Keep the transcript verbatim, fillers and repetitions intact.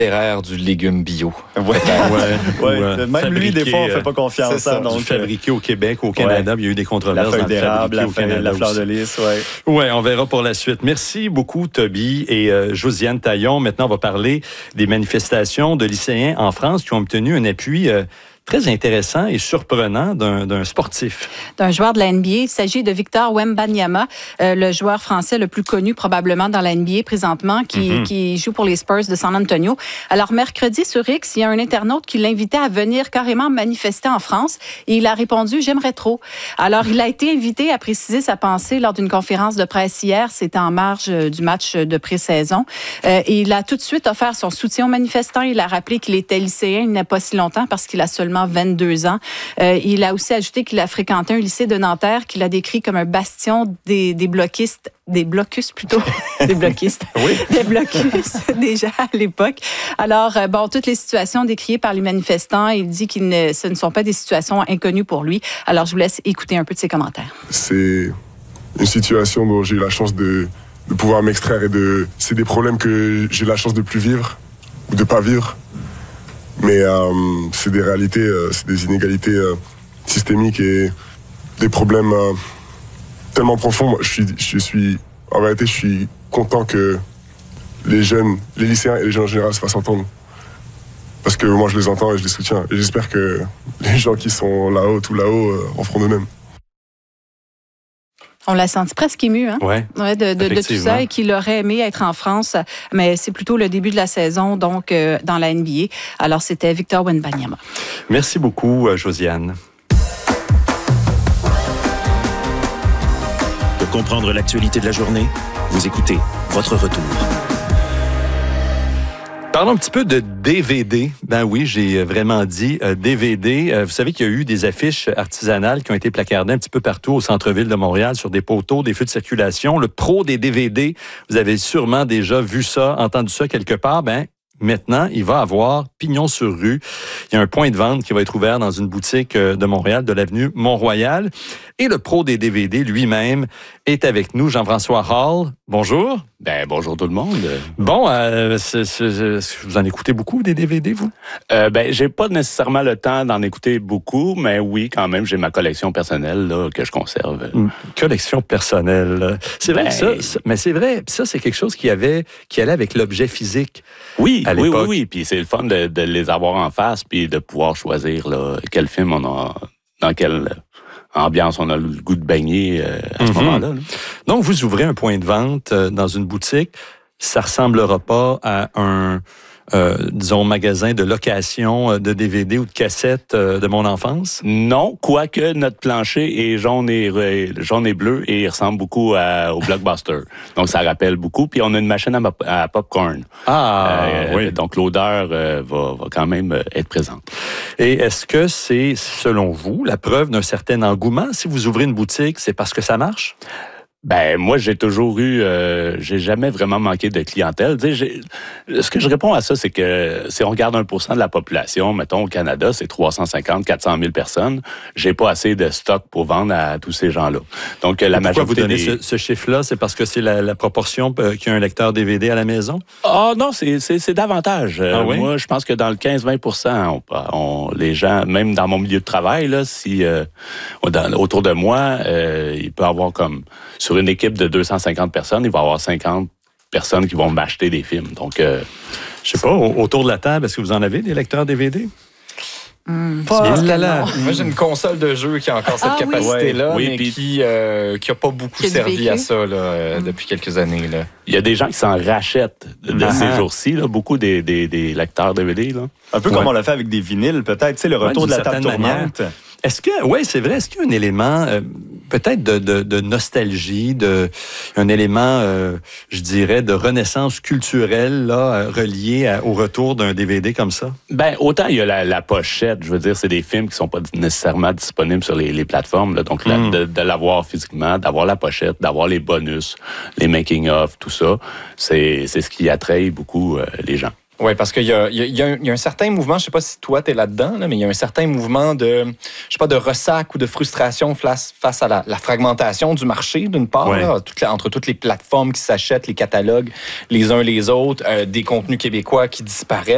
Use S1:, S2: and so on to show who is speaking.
S1: L'erreur du légume bio.
S2: Ouais, ouais, ouais. ouais. Même lui, des fois, on ne fait pas confiance.
S3: Ça,
S2: donc,
S3: du fabriqué au Québec, au Canada, ouais. Il y a eu des controverses.
S2: La feuille
S3: dans
S2: d'érable, la,
S3: au Canada
S2: la fleur de lys, oui.
S3: Oui, on verra pour la suite. Merci beaucoup, Toby et euh, Josiane Taillon. Maintenant, on va parler des manifestations de lycéens en France qui ont obtenu un appui euh, très intéressant et surprenant d'un, d'un sportif.
S4: D'un joueur de la N B A. Il s'agit de Victor Wembanyama, euh, le joueur français le plus connu probablement dans la N B A présentement, qui, mm-hmm. qui joue pour les Spurs de San Antonio. Alors, mercredi sur X, il y a un internaute qui l'invitait à venir carrément manifester en France et il a répondu « J'aimerais trop ». Alors, il a été invité à préciser sa pensée lors d'une conférence de presse hier. C'était en marge du match de pré-saison. Euh, et il a tout de suite offert son soutien aux manifestants. Il a rappelé qu'il était lycéen il n'y a pas si longtemps parce qu'il a seulement vingt-deux ans. Euh, il a aussi ajouté qu'il a fréquenté un lycée de Nanterre qu'il a décrit comme un bastion des, des bloquistes, des blocus plutôt, des bloquistes,
S3: oui.
S4: des blocus déjà à l'époque. Alors, euh, bon, toutes les situations décriées par les manifestants, il dit que ce ne sont pas des situations inconnues pour lui. Alors, je vous laisse écouter un peu de ses commentaires.
S5: C'est une situation dont j'ai eu la chance de, de pouvoir m'extraire et de... C'est des problèmes que j'ai la chance de plus vivre ou de pas vivre. Mais euh, c'est des réalités, euh, c'est des inégalités euh, systémiques et des problèmes euh, tellement profonds. Moi, je suis, je suis, en vérité, je suis content que les jeunes, les lycéens et les jeunes en général se fassent entendre. Parce que moi, je les entends et je les soutiens. Et j'espère que les gens qui sont là-haut, tout là-haut, euh, en feront de même.
S4: On l'a senti presque ému, hein?
S3: Ouais,
S4: ouais, de, de, de tout ça, et qu'il aurait aimé être en France, mais c'est plutôt le début de la saison, donc euh, dans la N B A. Alors, c'était Victor Wembanyama.
S3: Merci beaucoup, Josiane.
S6: Pour comprendre l'actualité de la journée, vous écoutez Votre Retour.
S3: Parlons un petit peu de D V D. Ben oui, j'ai vraiment dit euh, D V D. Euh, vous savez qu'il y a eu des affiches artisanales qui ont été placardées un petit peu partout au centre-ville de Montréal sur des poteaux, des feux de circulation. Le pro des D V D, vous avez sûrement déjà vu ça, entendu ça quelque part. Ben maintenant, il va avoir pignon sur rue. Il y a un point de vente qui va être ouvert dans une boutique de Montréal, de l'avenue Mont-Royal. Et le pro des D V D lui-même est avec nous, Jean-François Hall. Bonjour.
S7: Ben, bonjour tout le monde.
S3: Bon, euh, c'est, c'est, vous en écoutez beaucoup des D V D, vous?
S7: Euh, ben, j'ai pas nécessairement le temps d'en écouter beaucoup, mais oui, quand même, j'ai ma collection personnelle là, que je conserve.
S3: Une collection personnelle. C'est vrai, ben, ça, ça, mais c'est vrai, ça, c'est quelque chose qui avait, qui allait avec l'objet physique.
S7: Oui,
S3: à
S7: oui,
S3: l'époque.
S7: oui, oui. Puis c'est le fun de, de les avoir en face, puis de pouvoir choisir là, quel film on a, dans quelle ambiance on a le goût de baigner euh, à ce mm-hmm. moment-là. Là.
S3: Donc, vous ouvrez un point de vente euh, dans une boutique. Ça ressemblera pas à un, euh, disons, magasin de location de D V D ou de cassettes euh, de mon enfance?
S7: Non, quoique notre plancher est jaune et, jaune et bleu et il ressemble beaucoup à, au Blockbuster. Donc, ça rappelle beaucoup. Puis, on a une machine à, à popcorn.
S3: Ah, euh, oui.
S7: Donc, l'odeur euh, va, va quand même être présente.
S3: Et est-ce que c'est, selon vous, la preuve d'un certain engouement? Si vous ouvrez une boutique, c'est parce que ça marche?
S7: Ben moi j'ai toujours eu, euh, j'ai jamais vraiment manqué de clientèle. Tu sais, j'ai, ce que je réponds à ça, c'est que si on regarde un pour cent de la population, mettons au Canada, c'est trois cent cinquante, quatre cent mille personnes. J'ai pas assez de stock pour vendre à tous ces gens-là. Donc la
S3: Et
S7: majorité.
S3: Pourquoi vous donnez
S7: des...
S3: ce, ce chiffre-là? C'est parce que c'est la, la proportion euh, qu'il y a un lecteur D V D à la maison?
S7: Ah oh, non, c'est, c'est, c'est davantage.
S3: Ah, oui?
S7: Moi, je pense que dans le quinze à vingt pour cent, on, on, les gens, même dans mon milieu de travail, là, si euh, dans, autour de moi, euh, il peut y avoir comme sur une équipe de deux cent cinquante personnes, il va y avoir cinquante personnes qui vont m'acheter des films. Donc, euh,
S3: je sais pas, autour de la table, est-ce que vous en avez des lecteurs D V D?
S4: Mmh,
S1: pas, là, là. Moi, j'ai une console de jeu qui a encore cette ah, capacité-là,
S7: oui.
S1: mais
S7: oui,
S1: qui n'a euh, pas beaucoup servi à ça là, euh, mmh. depuis quelques années. Là.
S7: Il y a des gens qui s'en rachètent de ah. ces jours-ci, là, beaucoup des, des, des lecteurs D V D. Là.
S2: Un peu ouais. comme on l'a fait avec des vinyles, peut-être, tu sais, le retour ouais, de la table tournante.
S3: Est-ce que, oui, c'est vrai, est-ce qu'il y a un élément, euh, peut-être de, de, de nostalgie, de, un élément, euh, je dirais, de renaissance culturelle, là, relié à, au retour d'un D V D comme ça?
S7: Ben, autant il y a la, la pochette, je veux dire, c'est des films qui sont pas nécessairement disponibles sur les, les plateformes, là, donc mm. la, de, de l'avoir physiquement, d'avoir la pochette, d'avoir les bonus, les making-of, tout ça, c'est, c'est ce qui attraille beaucoup euh, les gens.
S1: Oui, parce qu'il y a, il y, a, il y, a un, il y a un certain mouvement, je ne sais pas si toi, tu es là-dedans, là, mais il y a un certain mouvement de, je sais pas, de ressac ou de frustration face, face à la, la fragmentation du marché, d'une part, ouais. là, toute la, entre toutes les plateformes qui s'achètent, les catalogues les uns les autres, euh, des contenus québécois qui disparaissent.